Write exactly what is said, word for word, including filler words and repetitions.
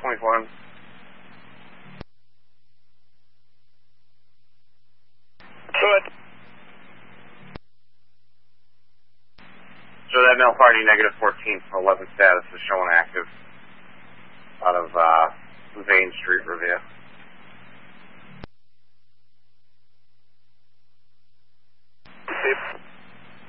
twenty-four. Good. So that male party negative fourteen for eleven status is showing active out of uh, Vane Street, Revere.